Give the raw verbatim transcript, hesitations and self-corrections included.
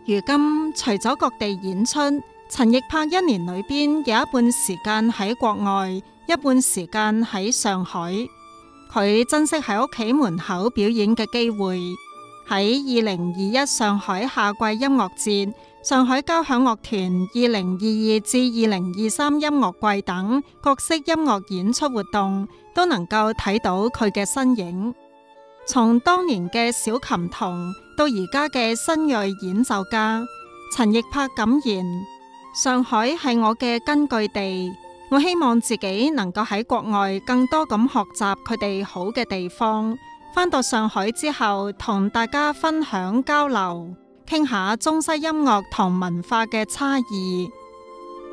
如今除咗各地演出，陳奕柏一年裏邊有一半時間喺國外，一半時間喺上海。佢珍惜喺屋企門口表演嘅機會。喺二零二一上海夏季音樂節、上海交響樂團二零二二至二零二三音樂季等各式音樂演出活動，都能夠睇到佢嘅身影。從當年嘅小琴童到而家嘅新銳演奏家，陳奕柏感言：上海係我嘅根據地，我希望自己能夠喺國外更多咁學習佢哋好嘅地方。返到上海之後，同大家分享交流，傾下中西音樂同文化嘅差異。